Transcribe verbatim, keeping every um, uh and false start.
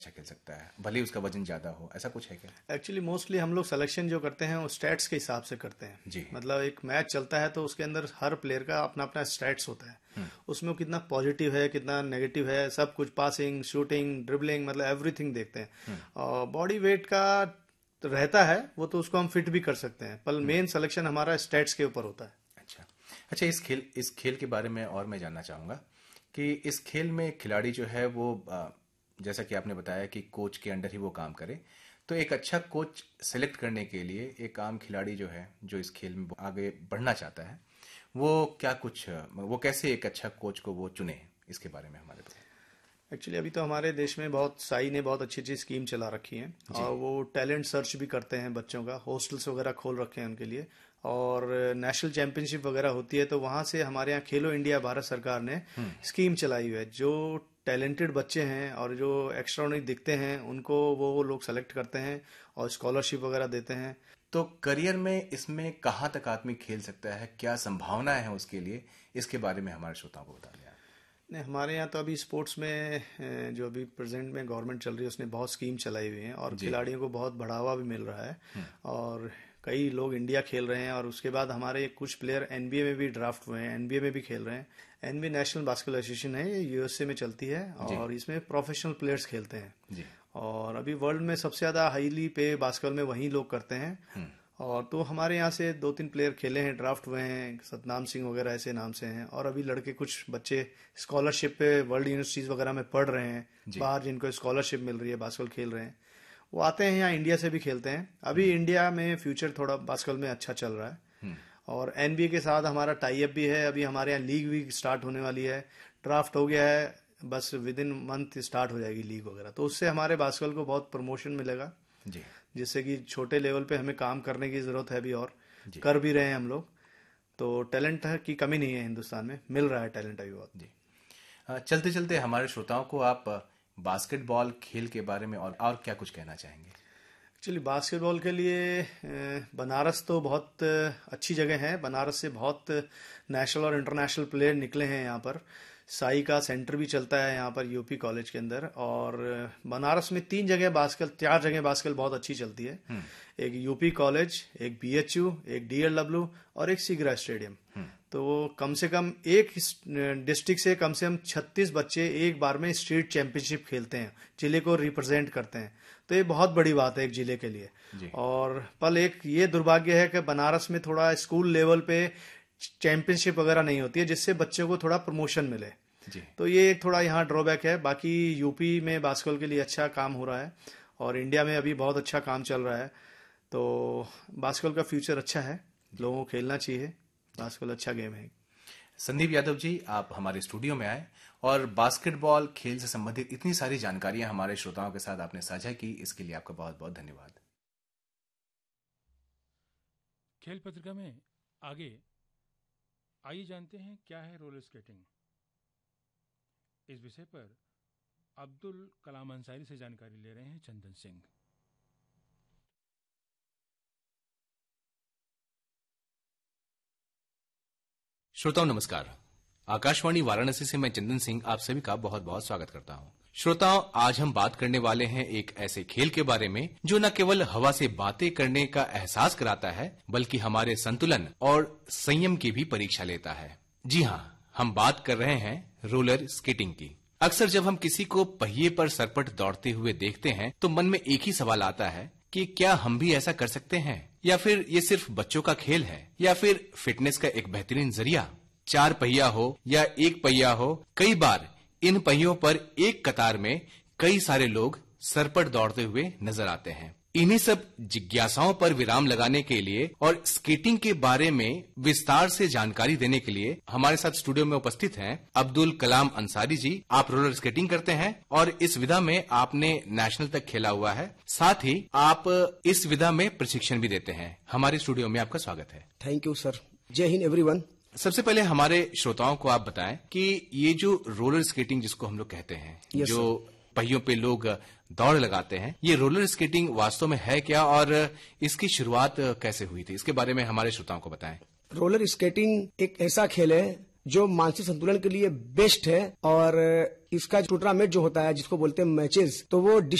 अच्छा खेल सकता है, भले ही उसका वजन ज्यादा हो, ऐसा कुछ है क्या? एक्चुअली मोस्टली हम लोग सिलेक्शन जो करते हैं वो स्टैट्स के हिसाब से करते हैं जी। मतलब एक मैच चलता है तो उसके अंदर हर प्लेयर का अपना अपना स्टैट्स होता है, उसमें वो कितना पॉजिटिव है कितना नेगेटिव है, सब कुछ पासिंग शूटिंग ड्रिबलिंग मतलब एवरीथिंग देखते हैं। और बॉडी वेट का तो रहता है वो तो उसको हम फिट भी कर सकते हैं, पर मेन सिलेक्शन हमारा स्टैट्स के ऊपर होता है। अच्छा अच्छा इस खेल इस खेल के बारे में और मैं जानना चाहूंगा कि इस खेल में खिलाड़ी जो है वो आ, जैसा कि आपने बताया कि कोच के अंडर ही वो काम करे, तो एक अच्छा कोच सेलेक्ट करने के लिए एक आम खिलाड़ी जो है जो इस खेल में आगे बढ़ना चाहता है वो क्या कुछ वो कैसे एक अच्छा कोच को वो चुने, इसके बारे में हमारे पास। एक्चुअली अभी तो हमारे देश में बहुत साई ने बहुत अच्छी अच्छी स्कीम चला रखी है और वो टैलेंट सर्च भी करते हैं बच्चों का, हॉस्टल्स वगैरह खोल रखे हैं उनके लिए, और नेशनल चैंपियनशिप वगैरह होती है तो वहाँ से हमारे यहाँ खेलो इंडिया भारत सरकार ने स्कीम चलाई हुई है। जो टैलेंटेड बच्चे हैं और जो एक्स्ट्राऑर्डिनरी दिखते हैं उनको वो लोग सेलेक्ट करते हैं और स्कॉलरशिप वगैरह देते हैं। तो करियर में इसमें कहाँ तक आदमी खेल सकता है, क्या संभावनाएं हैं उसके लिए, इसके बारे में हमारे श्रोताओं को बता दें। नहीं, हमारे यहाँ तो अभी स्पोर्ट्स में जो अभी प्रेजेंट में गवर्नमेंट चल रही है उसने बहुत स्कीम चलाई हुई है और खिलाड़ियों को बहुत बढ़ावा भी मिल रहा है और कई लोग इंडिया खेल रहे हैं। और उसके बाद हमारे कुछ प्लेयर एनबीए में भी ड्राफ्ट हुए हैं, एनबीए में भी खेल रहे हैं। एनबीए नेशनल बास्केटबॉल एसोसिएशन है, ये यूएसए में चलती है और इसमें प्रोफेशनल प्लेयर्स खेलते हैं और अभी वर्ल्ड में सबसे ज्यादा हाईली पे बास्केटबॉल में वही लोग करते हैं। और तो हमारे यहाँ से दो तीन प्लेयर खेले हैं, ड्राफ्ट हुए हैं, सतनाम सिंह वगैरह ऐसे नाम से हैं। और अभी लड़के कुछ बच्चे स्कॉलरशिप पे वर्ल्ड यूनिवर्सिटीज वगैरह में पढ़ रहे हैं बाहर, जिनको स्कॉलरशिप मिल रही है, बास्केटबॉल खेल रहे हैं, वो आते हैं यहाँ इंडिया से भी खेलते हैं। अभी इंडिया में फ्यूचर थोड़ा बास्केटबॉल में अच्छा चल रहा है और एनबीए के साथ हमारा टाई अप भी है। अभी हमारे यहाँ लीग भी स्टार्ट होने वाली है, ड्राफ्ट हो गया है, बस विद इन मंथ स्टार्ट हो जाएगी लीग वगैरह, तो उससे हमारे बास्केटबॉल को बहुत प्रमोशन मिलेगा जी, जिससे कि छोटे लेवल पे हमें काम करने की जरूरत है अभी और कर भी रहे हैं हम लोग। तो टैलेंट की कमी नहीं है हिंदुस्तान में, मिल रहा है टैलेंट अभी बहुत जी। चलते चलते हमारे श्रोताओं को आप बास्केटबॉल खेल के बारे में और, और क्या कुछ कहना चाहेंगे? एक्चुअली बास्केटबॉल के लिए बनारस तो बहुत अच्छी जगह है, बनारस से बहुत नेशनल और इंटरनेशनल प्लेयर निकले हैं यहाँ पर। साई का सेंटर भी चलता है यहाँ पर यूपी कॉलेज के अंदर, और बनारस में तीन जगह बास्केटबॉल चार जगह बास्केटबॉल बहुत अच्छी चलती है। एक यूपी कॉलेज, एक बीएचयू, एक डीएलडब्ल्यू और एक सीगरा स्टेडियम। तो कम से कम एक डिस्ट्रिक्ट से कम से कम छत्तीस बच्चे एक बार में स्टेट चैंपियनशिप खेलते हैं, जिले को रिप्रेजेंट करते हैं, तो ये बहुत बड़ी बात है एक जिले के लिए। और पल एक ये दुर्भाग्य है कि बनारस में थोड़ा स्कूल लेवल पे चैंपियनशिप वगैरह नहीं होती है, जिससे बच्चों को थोड़ा प्रमोशन मिले जी। तो ये एक थोड़ा यहाँ ड्रॉबैक है। बाकी यूपी में बास्केटबॉल के लिए अच्छा काम हो रहा है और इंडिया में अभी बहुत अच्छा काम चल रहा है, तो बास्केटबॉल का फ्यूचर अच्छा है, लोगों को खेलना चाहिए, बास्केटबॉल अच्छा गेम है। संदीप यादव जी, आप हमारे स्टूडियो में आए और बास्केटबॉल खेल से संबंधित इतनी सारी जानकारियां हमारे श्रोताओं के साथ आपने साझा की, इसके लिए आपका बहुत बहुत धन्यवाद। खेल पत्रिका में आगे आइए जानते हैं क्या है रोलर स्केटिंग। इस विषय पर अब्दुल कलाम अंसारी से जानकारी ले रहे हैं चंदन सिंह। श्रोताओं नमस्कार, आकाशवाणी वाराणसी से मैं चंदन सिंह आप सभी का बहुत बहुत स्वागत करता हूं। श्रोताओं, आज हम बात करने वाले हैं एक ऐसे खेल के बारे में जो न केवल हवा से बातें करने का एहसास कराता है, बल्कि हमारे संतुलन और संयम की भी परीक्षा लेता है। जी हाँ, हम बात कर रहे हैं रोलर स्केटिंग की। अक्सर जब हम किसी को पहिए पर सरपट दौड़ते हुए देखते हैं तो मन में एक ही सवाल आता है कि क्या हम भी ऐसा कर सकते हैं, या फिर ये सिर्फ बच्चों का खेल है, या फिर फिटनेस का एक बेहतरीन जरिया। चार पहिया हो या एक पहिया हो, कई बार इन पहियों पर एक कतार में कई सारे लोग सरपट दौड़ते हुए नजर आते हैं। इन्हीं सब जिज्ञासाओं पर विराम लगाने के लिए और स्केटिंग के बारे में विस्तार से जानकारी देने के लिए हमारे साथ स्टूडियो में उपस्थित हैं अब्दुल कलाम अंसारी जी। आप रोलर स्केटिंग करते हैं और इस विधा में आपने नेशनल तक खेला हुआ है, साथ ही आप इस विधा में प्रशिक्षण भी देते हैं। हमारे स्टूडियो में आपका स्वागत है। Thank you sir. जय हिंद एवरीवन। सबसे पहले हमारे श्रोताओं को आप बताएं कि ये जो रोलर स्केटिंग जिसको हम लोग कहते हैं, yes, जो पहियों पे लोग दौड़ लगाते हैं, ये रोलर स्केटिंग वास्तव में है क्या और इसकी शुरुआत कैसे हुई थी, इसके बारे में हमारे श्रोताओं को बताएं। रोलर स्केटिंग एक ऐसा खेल है जो मानसिक संतुलन के लिए बेस्ट है। और इसका टूर्नामेंट जो होता है जिसको बोलते हैं मैचेस, तो वो